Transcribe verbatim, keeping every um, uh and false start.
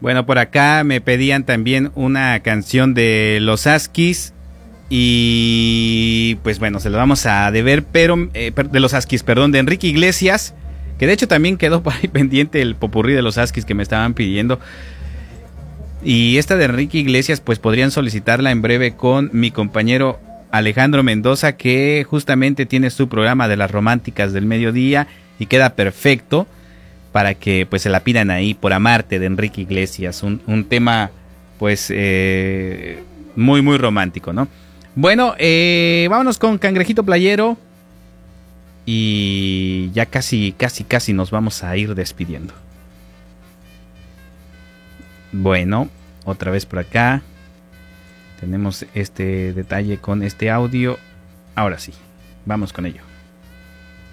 Bueno, por acá me pedían también una canción de Los Asquis. Y pues bueno, se lo vamos a deber, pero eh, de Los Asquis, perdón, de Enrique Iglesias, que de hecho también quedó por ahí pendiente el popurrí de Los Asquis que me estaban pidiendo. Y esta de Enrique Iglesias pues podrían solicitarla en breve con mi compañero Alejandro Mendoza, que justamente tiene su programa de las románticas del mediodía y queda perfecto para que pues se la pidan ahí, Por Amarte, de Enrique Iglesias, un, un tema pues eh, muy muy romántico, ¿no? Bueno, eh, vámonos con Cangrejito Playero y ya casi, casi, casi nos vamos a ir despidiendo. Bueno, otra vez por acá tenemos este detalle con este audio. Ahora sí, vamos con ello.